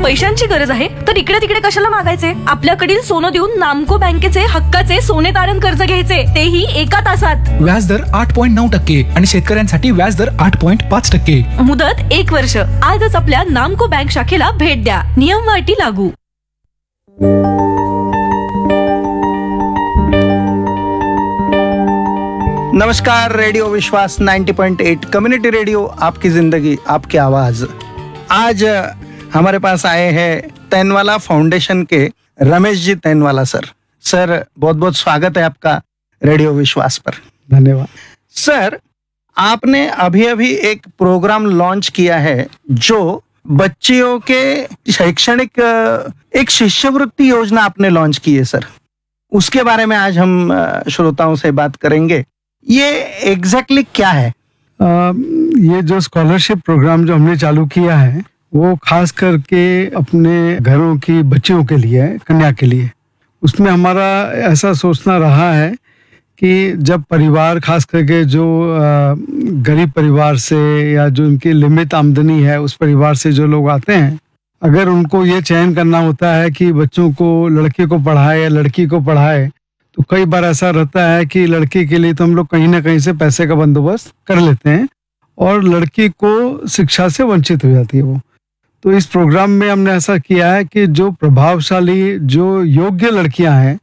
पैशांची गरज आहे तर इकडे तिकडे कशाला मागायचे? आपल्याकडील सोनं देऊन नामको बँकेचे हक्काचे सोने तारण कर्ज घ्यायचे, तेही 1 तासात. व्याजदर 8.9% आणि शेतकऱ्यांसाठी व्याजदर 8.5%. मुदत 1 वर्ष. आजच आपल्या नामको बँक शाखेला भेट द्या. नियम व अटी लागू. नमस्कार, रेडियो विश्वास 90.8 कम्युनिटी रेडियो, आपकी जिंदगी आपकी आवाज। आज हमारे पास आए हैं तैनवाला फाउंडेशन के रमेश जी तैनवाला सर। सर, बहुत बहुत स्वागत है आपका रेडियो विश्वास पर। धन्यवाद सर। आपने अभी अभी एक प्रोग्राम लॉन्च किया है जो बच्चियों के शैक्षणिक एक शिष्यवृत्ति योजना आपने लॉन्च की है सर। उसके बारे में आज हम श्रोताओं से बात करेंगे। ये एग्जैक्टली क्या है? ये जो स्कॉलरशिप प्रोग्राम जो हमने चालू किया है वो खास करके अपने घरों की बच्चियों के लिए है, कन्या के लिए। उसमें हमारा ऐसा सोचना रहा है कि जब परिवार खास करके जो गरीब परिवार से या जो उनकी लिमिट आमदनी है उस परिवार से जो लोग आते हैं, अगर उनको ये चयन करना होता है कि बच्चों को लड़के को पढ़ाए या लड़की को पढ़ाए, तो कई बार ऐसा रहता है कि लड़की के लिए तो हम लोग कहीं ना कहीं से पैसे का बंदोबस्त कर लेते हैं और लड़की को शिक्षा से वंचित हो जाती है वो। तो इस प्रोग्राम में हमने ऐसा किया है कि जो प्रभावशाली जो योग्य लड़कियां हैं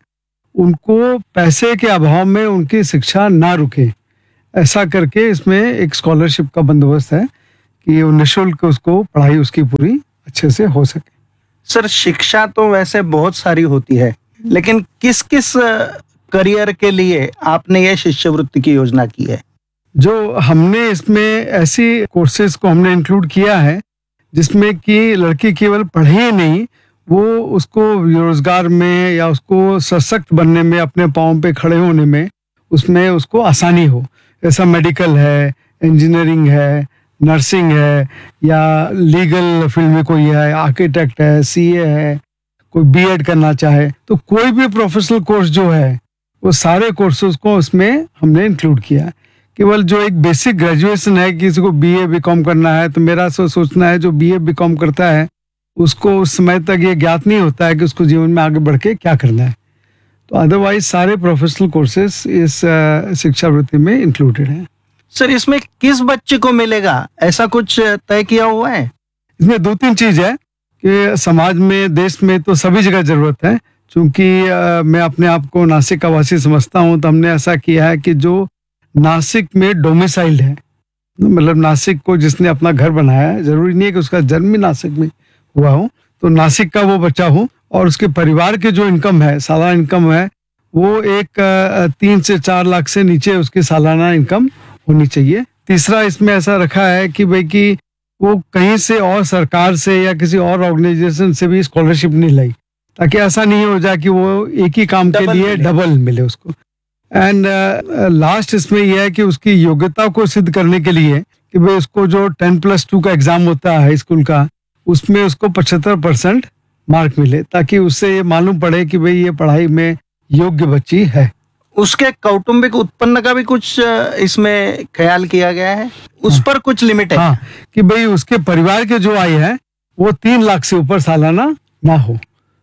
उनको पैसे के अभाव में उनकी शिक्षा ना रुके, ऐसा करके इसमें एक स्कॉलरशिप का बंदोबस्त है कि वो निःशुल्क उसको पढ़ाई उसकी पूरी अच्छे से हो सके। सर, शिक्षा तो वैसे बहुत सारी होती है, लेकिन किस किस करियर के लिए आपने ये शिष्यवृत्ति की योजना की है? जो हमने इसमें ऐसी कोर्सेज को हमने इंक्लूड किया है जिसमें कि लड़की केवल पढ़े ही नहीं, वो उसको रोजगार में या उसको सशक्त बनने में, अपने पाँव पे खड़े होने में उसमें उसको आसानी हो। जैसा मेडिकल है, इंजीनियरिंग है, नर्सिंग है, या लीगल फील्ड में कोई है, आर्किटेक्ट है, सीए है, कोई बीएड करना चाहे, तो कोई भी प्रोफेशनल कोर्स जो है वो सारे कोर्सेज को उसमें हमने इंक्लूड किया है। केवल जो एक बेसिक ग्रेजुएशन है, किसी को बीए बीकॉम करना है, तो मेरा सोचना है जो बीए बीकॉम करता है उसको उस समय तक ये ज्ञात नहीं होता है कि उसको जीवन में आगे बढ़ के क्या करना है। तो अदरवाइज सारे प्रोफेशनल कोर्सेज इस शिक्षावृत्ति में इंक्लूडेड हैं। सर, इसमें किस बच्चे को मिलेगा, ऐसा कुछ तय किया हुआ है? इसमें 2-3 चीज है कि समाज में, देश में तो सभी जगह जरूरत है। चूंकि मैं अपने आप को नासिक का वासी समझता हूँ, तो हमने ऐसा किया है कि जो नासिक में डोमिसाइल्ड है, मतलब नासिक को जिसने अपना घर बनाया है, जरूरी नहीं है कि उसका जन्म भी नासिक में हुआ हो, तो नासिक का वो बच्चा हो और उसके परिवार के जो इनकम है, सालाना इनकम है, वो एक 3 से 4 लाख से नीचे उसकी सालाना इनकम होनी चाहिए। तीसरा इसमें ऐसा रखा है कि भाई कि वो कहीं से और सरकार से या किसी और ऑर्गेनाइजेशन से भी स्कॉलरशिप नहीं लाई, ताकि ऐसा नहीं हो जाए कि वो एक ही काम के लिए डबल मिले उसको। एंड लास्ट इसमें यह है कि उसकी योग्यता को सिद्ध करने के लिए कि भाई उसको जो 10+2 का एग्जाम होता है हाई स्कूल का, उसमें उसको 75% मार्क मिले, ताकि उससे ये मालूम पड़े कि भाई ये पढ़ाई में योग्य बच्ची है। उसके कौटुंबिक उत्पन्न का भी कुछ इसमें ख्याल किया गया है? उस पर कुछ लिमिट है? हाँ, कि भाई उसके परिवार के जो आय है वो 3 लाख से ऊपर सालाना ना हो।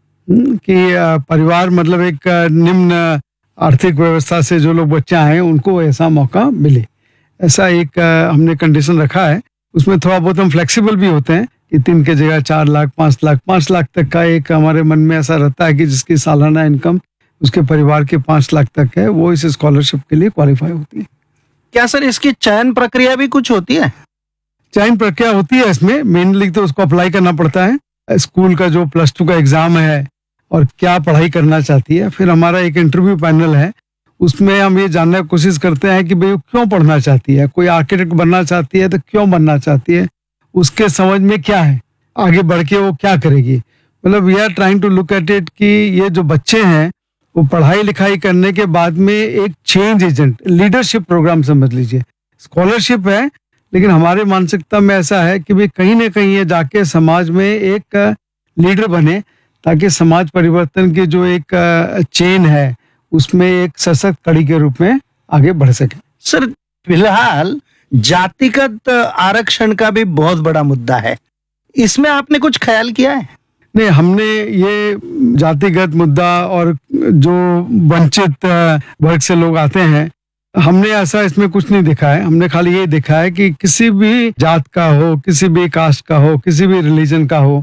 कि परिवार मतलब एक निम्न आर्थिक व्यवस्था से जो लोग बच्चे आए उनको ऐसा मौका मिले, ऐसा एक हमने कंडीशन रखा है। उसमें थोड़ा बहुत हम फ्लेक्सिबल भी होते हैं कि 3 के जगह 4 लाख, 5 लाख तक का एक हमारे मन में ऐसा रहता है कि जिसकी सालाना इनकम उसके परिवार के 5 लाख तक है, वो इस स्कॉलरशिप के लिए क्वालिफाई होती है। क्या सर इसकी चयन प्रक्रिया भी कुछ होती है? चयन प्रक्रिया होती है इसमें, मेनली तो उसको अप्लाई करना पड़ता है। स्कूल का जो +2 का एग्जाम है और क्या पढ़ाई करना चाहती है, फिर हमारा एक इंटरव्यू पैनल है, उसमें हम ये जानने की कोशिश करते हैं कि भाई वो क्यों पढ़ना चाहती है। कोई आर्किटेक्ट बनना चाहती है तो क्यों बनना चाहती है, उसके समझ में क्या है, आगे बढ़ के वो क्या करेगी। मतलब we are trying to look at it कि ये जो बच्चे हैं वो पढ़ाई लिखाई करने के बाद में एक चेंज एजेंट, लीडरशिप प्रोग्राम समझ लीजिए। स्कॉलरशिप है, लेकिन हमारे मानसिकता में ऐसा है कि भाई कहीं ना कहीं ये जाके समाज में एक लीडर बने, ताकि समाज परिवर्तन की जो एक चेन है उसमें एक सशक्त कड़ी के रूप में आगे बढ़ सके। सर, फिलहाल जातिगत आरक्षण का भी बहुत बड़ा मुद्दा है, इसमें आपने कुछ ख्याल किया है? नहीं, हमने ये जातिगत मुद्दा और जो वंचित वर्ग से लोग आते हैं, हमने ऐसा इसमें कुछ नहीं देखा है। हमने खाली ये देखा है कि किसी भी जात का हो, किसी भी कास्ट का हो, किसी भी रिलीजन का हो,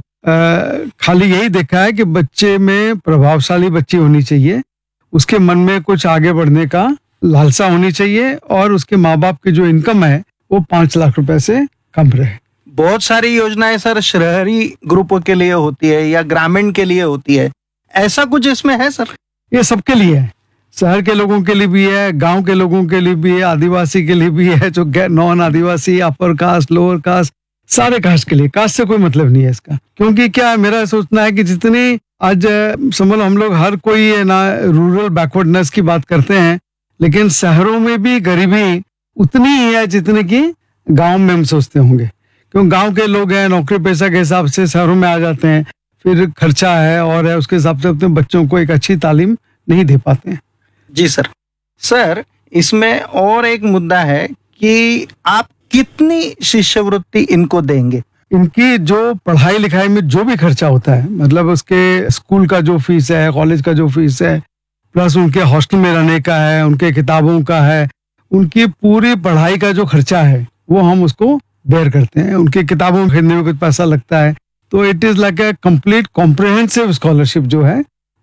खाली यही देखा है कि बच्चे में प्रभावशाली बच्ची होनी चाहिए, उसके मन में कुछ आगे बढ़ने का लालसा होनी चाहिए और उसके माँ बाप की जो इनकम है वो 5 लाख रुपए से कम रहे। बहुत सारी योजनाएं सर शहरी ग्रुपों के लिए होती है या ग्रामीण के लिए होती है, ऐसा कुछ इसमें है सर? ये सबके लिए है, शहर के लोगों के लिए भी है, गांव के लोगों के लिए भी है, आदिवासी के लिए भी है, जो नॉन आदिवासी, अपर कास्ट, लोअर कास्ट, सारे कास्ट के लिए। कास्ट से कोई मतलब नहीं है इसका, क्योंकि क्या है, मेरा सोचना है कि जितनी आज समझ लो हम लोग हर कोई है ना रूरल बैकवर्डनेस की बात करते हैं, लेकिन शहरों में भी गरीबी उतनी ही है जितनी कि गांव में हम सोचते होंगे। क्यों, गांव के लोग हैं नौकरी पेशा के हिसाब से शहरों में आ जाते हैं, फिर खर्चा है और है, उसके हिसाब से अपने बच्चों को एक अच्छी तालीम नहीं दे पाते हैं। जी सर। सर इसमें और एक मुद्दा है कि आप कितनी शिष्यवृत्ति इनको देंगे? इनकी जो पढ़ाई लिखाई में जो भी खर्चा होता है, मतलब उसके स्कूल का जो फीस है, कॉलेज का जो फीस है, प्लस उनके हॉस्टल में रहने का है, उनके किताबों का है, उनकी पूरी पढ़ाई का जो खर्चा है वो हम उसको बेयर करते हैं। उनकी किताबों खरीदने में कुछ पैसा लगता है, तो it is like a complete comprehensive scholarship जो है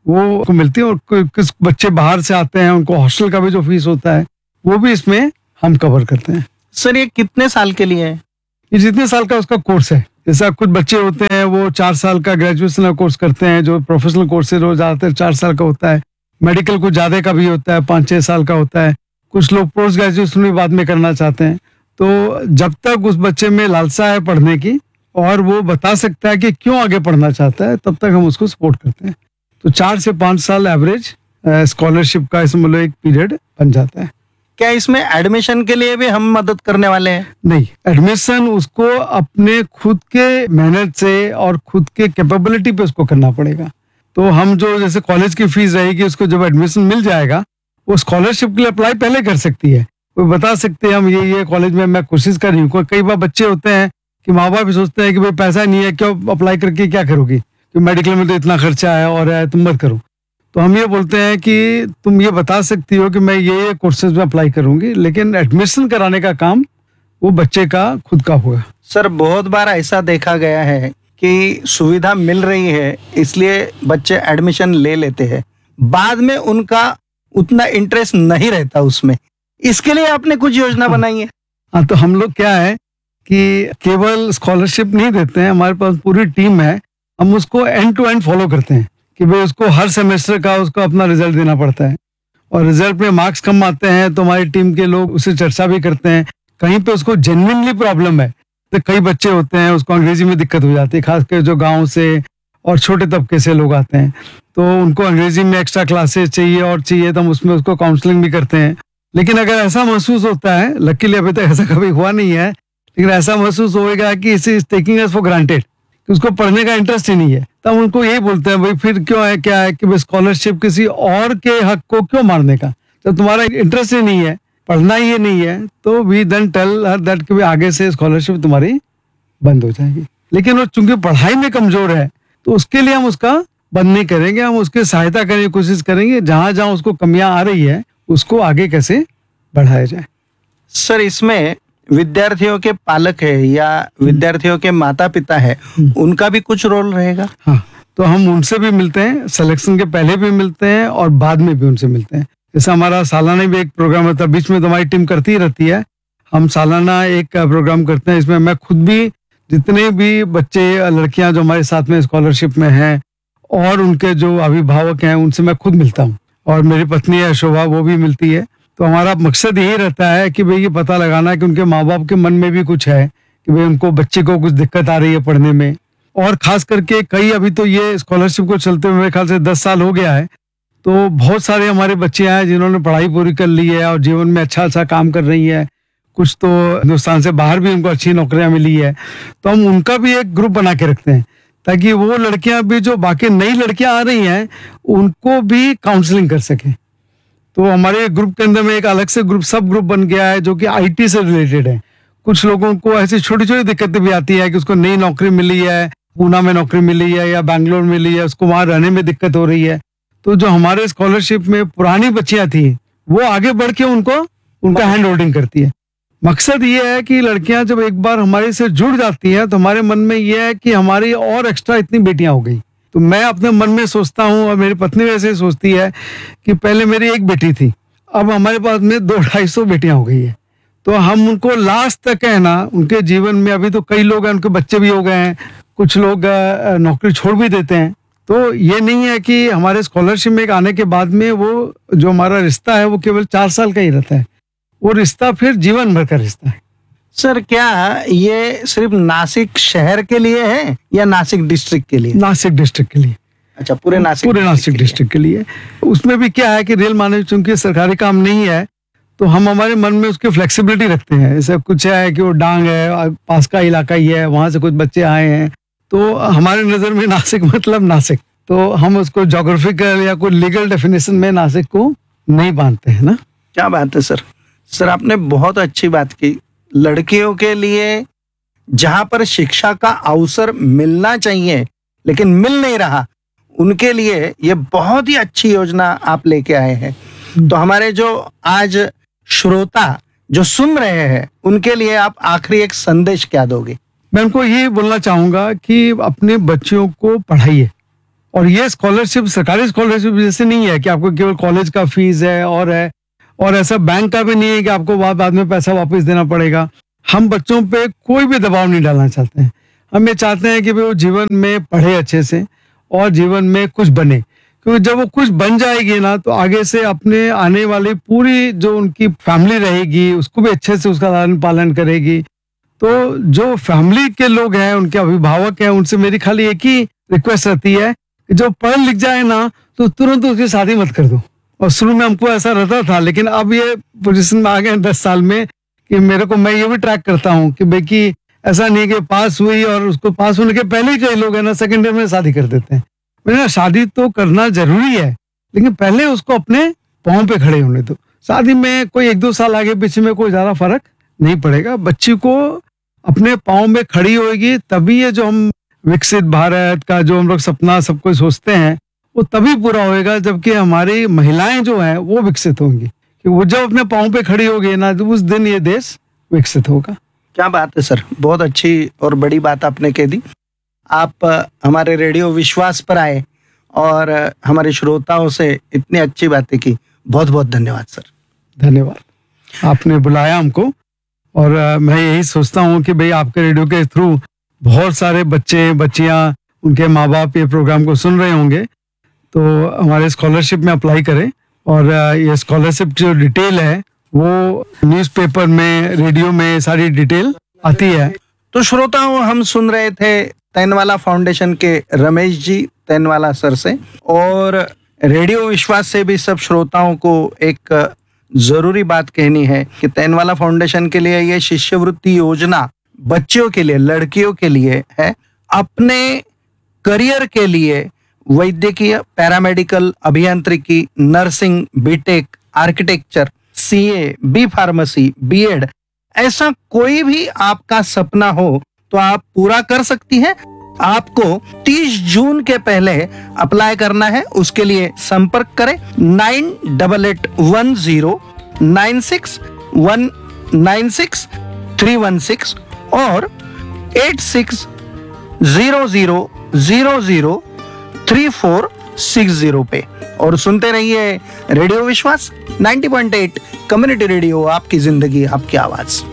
वो मिलती है। और कुछ बच्चे बाहर से आते हैं, उनको हॉस्टल का भी जो फीस होता है वो भी इसमें हम कवर करते हैं। सर ये कितने साल के लिए है? ये जितने साल का उसका कोर्स है, जैसा कुछ बच्चे होते हैं वो 4 साल का ग्रेजुएशन का कोर्स करते हैं, जो प्रोफेशनल कोर्स है वो ज्यादातर 4 साल का होता है, मेडिकल कुछ ज्यादा का भी होता है, 5-6 साल का होता है, कुछ लोग पोस्ट ग्रेजुएशन भी बाद में करना चाहते हैं। तो जब तक उस बच्चे में लालसा है पढ़ने की और वो बता सकता है कि क्यों आगे पढ़ना चाहता है, तब तक हम उसको सपोर्ट करते हैं। तो 4 से 5 साल एवरेज स्कॉलरशिप का इसमें मतलब एक पीरियड बन जाता है। क्या इसमें एडमिशन के लिए भी हम मदद करने वाले हैं? नहीं, एडमिशन उसको अपने खुद के मेहनत से और खुद के कैपेबिलिटी पे उसको करना पड़ेगा। तो हम जो जैसे कॉलेज की फीस रहेगी, उसको जब एडमिशन मिल जाएगा वो स्कॉलरशिप के लिए अप्लाई पहले कर सकती है। वो बता सकते हैं हम ये कॉलेज में मैं कोशिश कर रही हूँ। कई बार बच्चे होते हैं कि माँ बाप भी सोचते हैं कि भाई पैसा नहीं है, क्यों अप्लाई करके क्या करोगी, कि मेडिकल में तो इतना खर्चा है और है, तुम मत करो। तो हम ये बोलते हैं कि तुम ये बता सकती हो कि मैं ये कोर्सेज में अप्लाई करूंगी, लेकिन एडमिशन कराने का काम वो बच्चे का खुद का होगा। सर बहुत बार ऐसा देखा गया है कि सुविधा मिल रही है इसलिए बच्चे एडमिशन ले लेते हैं, बाद में उनका उतना इंटरेस्ट नहीं रहता उसमें। इसके लिए आपने कुछ योजना बनाई है? हाँ, तो हम लोग क्या है कि केवल स्कॉलरशिप नहीं देते हैं, हमारे पास पूरी टीम है, हम उसको एंड टू एंड फॉलो करते हैं कि भाई उसको हर सेमेस्टर का उसको अपना रिजल्ट देना पड़ता है, और रिजल्ट में मार्क्स कम आते हैं तो हमारी टीम के लोग उससे चर्चा भी करते हैं। कहीं पे उसको जेन्युइनली प्रॉब्लम है, तो कई बच्चे होते हैं उसको अंग्रेजी में दिक्कत हो जाती है, खासकर जो गाँव से और छोटे तबके से लोग आते हैं, तो उनको अंग्रेजी में एक्स्ट्रा क्लासेस चाहिए और चाहिए, तो हम उसमें उसको काउंसलिंग भी करते हैं। लेकिन अगर ऐसा महसूस होता है, लकीली अभी तक ऐसा कभी हुआ नहीं है, लेकिन ऐसा महसूस होएगा कि इसे टेकिंग अस फॉर ग्रांटेड, कि उसको पढ़ने का इंटरेस्ट ही नहीं है, तब उनको यही बोलते हैं भाई फिर क्यों है, क्या है कि भाई स्कॉलरशिप किसी और के हक को क्यों मारने का, जब तुम्हारा इंटरेस्ट ही नहीं है, पढ़ना ही नहीं है, तो we then tell her that कि आगे से स्कॉलरशिप तुम्हारी बंद हो जाएगी। लेकिन वो चूंकि पढ़ाई में कमजोर है तो उसके लिए हम उसका बंद नहीं करेंगे, हम उसकी सहायता करने की कोशिश करेंगे, जहां जहां उसको कमियां आ रही है उसको आगे कैसे बढ़ाया जाए। सर इसमें विद्यार्थियों के पालक है या विद्यार्थियों के माता पिता है, उनका भी कुछ रोल रहेगा? हाँ, तो हम उनसे भी मिलते हैं, सिलेक्शन के पहले भी मिलते हैं और बाद में भी उनसे मिलते हैं। जैसे हमारा सालाना भी एक प्रोग्राम होता है, बीच में तो हमारी टीम करती ही रहती है, हम सालाना एक प्रोग्राम करते हैं, इसमें मैं खुद भी जितने भी बच्चे लड़कियां जो हमारे साथ में स्कॉलरशिप में हैं और उनके जो अभिभावक हैं उनसे मैं खुद मिलता हूँ, और मेरी पत्नी है शोभा, वो भी मिलती है। तो हमारा मकसद यही रहता है कि भाई ये पता लगाना कि उनके माँ बाप के मन में भी कुछ है कि भाई उनको बच्चे को कुछ दिक्कत आ रही है पढ़ने में, और खास करके कई अभी तो ये स्कॉलरशिप को चलते हुए मेरे ख्याल से 10 साल हो गया है, तो बहुत सारे हमारे बच्चे हैं जिन्होंने पढ़ाई पूरी कर ली है और जीवन में अच्छा अच्छा काम कर रही है, कुछ तो हिंदुस्तान से बाहर भी उनको अच्छी नौकरियां मिली है। तो हम उनका भी एक ग्रुप बना के रखते हैं ताकि वो लड़कियां भी जो बाकी नई लड़कियां आ रही हैं उनको भी काउंसलिंग कर सकें। तो हमारे ग्रुप के अंदर में एक अलग से ग्रुप सब ग्रुप बन गया है जो कि आईटी से रिलेटेड है। कुछ लोगों को ऐसी छोटी छोटी दिक्कतें भी आती है कि उसको नई नौकरी मिली है पूना में नौकरी मिली है या बैंगलोर मिली है, उसको वहां रहने में दिक्कत हो रही है, तो जो हमारे स्कॉलरशिप में पुरानी बच्चियां थी वो आगे बढ़ के उनका हैंड होल्डिंग करती है। मकसद ये है कि लड़कियां जब एक बार हमारे से जुड़ जाती हैं तो हमारे मन में ये है कि हमारी और एक्स्ट्रा इतनी बेटियां हो गई। तो मैं अपने मन में सोचता हूँ और मेरी पत्नी वैसे ही सोचती है कि पहले मेरी एक बेटी थी, अब हमारे पास में 200-250 बेटियां हो गई है। तो हम उनको लास्ट तक है ना, उनके जीवन में अभी तो कई लोग हैं, उनके बच्चे भी हो गए हैं, कुछ लोग नौकरी छोड़ भी देते हैं। तो ये नहीं है कि हमारे स्कॉलरशिप में आने के बाद में वो जो हमारा रिश्ता है वो केवल 4 साल का ही रहता है, वो रिश्ता फिर जीवन भर का रिश्ता है। सर, क्या ये सिर्फ नासिक शहर के लिए है या नासिक डिस्ट्रिक्ट के लिए? नासिक डिस्ट्रिक्ट के लिए। अच्छा, पूरे नासिक डिस्ट्रिक्ट के लिए। उसमें भी क्या है कि रेल माने चूंकि सरकारी काम नहीं है तो हम हमारे मन में उसकी फ्लेक्सिबिलिटी रखते हैं। ऐसा कुछ है कि वो डांग है, पास का इलाका ही है, वहां से कुछ बच्चे आए हैं, तो हमारे नजर में नासिक मतलब नासिक, तो हम उसको ज्योग्राफिकल या कोई लीगल डेफिनेशन में नासिक को नहीं बांधते हैं ना। क्या बात है सर। सर, आपने बहुत अच्छी बात की। लड़कियों के लिए जहां पर शिक्षा का अवसर मिलना चाहिए लेकिन मिल नहीं रहा, उनके लिए ये बहुत ही अच्छी योजना आप लेके आए हैं। तो हमारे जो आज श्रोता जो सुन रहे हैं उनके लिए आप आखिरी एक संदेश क्या दोगे? मैं उनको ये बोलना चाहूंगा कि अपने बच्चियों को पढ़ाइए। और ये स्कॉलरशिप सरकारी स्कॉलरशिप जैसे नहीं है कि आपको केवल कॉलेज का फीस है, और ऐसा बैंक का भी नहीं है कि आपको बाद में पैसा वापस देना पड़ेगा। हम बच्चों पे कोई भी दबाव नहीं डालना चाहते हैं। हम ये चाहते हैं कि वो जीवन में पढ़े अच्छे से और जीवन में कुछ बने, क्योंकि जब वो कुछ बन जाएगी ना तो आगे से अपने आने वाली पूरी जो उनकी फैमिली रहेगी उसको भी अच्छे से उसका लालन पालन करेगी। तो जो फैमिली के लोग हैं, उनके अभिभावक हैं, उनसे मेरी खाली एक ही रिक्वेस्ट रहती है कि जो पढ़ लिख जाए ना तो तुरंत उसकी शादी मत कर दो। और शुरू में हमको ऐसा रहता था, लेकिन अब ये पोजीशन में आ गए 10 साल में कि मैं ये भी ट्रैक करता हूँ कि भाई कि ऐसा नहीं कि पास हुई और उसको पास होने के पहले ही कई लोग है ना सेकेंड ईयर में शादी कर देते हैं। मैंने शादी तो करना जरूरी है, लेकिन पहले उसको अपने पाँव पे खड़े होने दो। शादी में कोई 1-2 साल आगे पीछे में कोई ज्यादा फर्क नहीं पड़ेगा। बच्ची को अपने पाँव में खड़ी होगी तभी ये जो हम विकसित भारत का जो हम लोग सपना सबको सोचते हैं वो तभी पूरा होएगा जबकि हमारी महिलाएं जो हैं वो विकसित होंगी। कि वो जब अपने पाँव पे खड़ी होगी ना तो उस दिन ये देश विकसित होगा। क्या बात है सर, बहुत अच्छी और बड़ी बात आपने कह दी। आप हमारे रेडियो विश्वास पर आए और हमारे श्रोताओं से इतनी अच्छी बातें की, बहुत बहुत धन्यवाद सर। धन्यवाद, आपने बुलाया हमको। और मैं यही सोचता हूँ कि भाई आपके रेडियो के थ्रू बहुत सारे बच्चे बच्चियाँ उनके माँ बाप ये प्रोग्राम को सुन रहे होंगे, तो हमारे स्कॉलरशिप में अप्लाई करें। और ये स्कॉलरशिप जो डिटेल है वो न्यूज़पेपर में, रेडियो में सारी डिटेल आती है। तो श्रोताओं, हम सुन रहे थे तैनवाला फाउंडेशन के रमेश जी तैनवाला सर से, और रेडियो विश्वास से भी सब श्रोताओं को एक जरूरी बात कहनी है कि तैनवाला फाउंडेशन के लिए ये शिष्यवृत्ति योजना बच्चियों के लिए, लड़कियों के लिए है। अपने करियर के लिए वैद्यकीय, पैरामेडिकल, अभियांत्रिकी, nursing, BTech, architecture, CA, B pharmacy, BEd, ऐसा कोई भी आपका सपना हो तो आप पूरा कर सकती हैं। आपको 30 जून के पहले अप्लाई करना है। उसके लिए संपर्क करें 9888196316 और 8600003460 पे। और सुनते रहिए रेडियो विश्वास 90.8 कम्युनिटी रेडियो, आपकी जिंदगी आपकी आवाज।